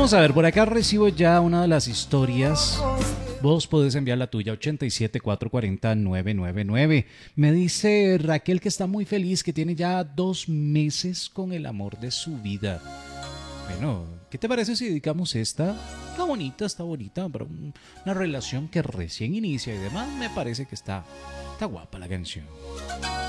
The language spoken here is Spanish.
Vamos a ver, por acá recibo ya una de las historias. Vos podés enviar la tuya 87 440 999. Me dice Raquel que está muy feliz, que tiene ya 2 meses con el amor de su vida. Bueno, ¿qué te parece si dedicamos esta? Está bonita, pero una relación que recién inicia y demás. Me parece que está guapa la canción.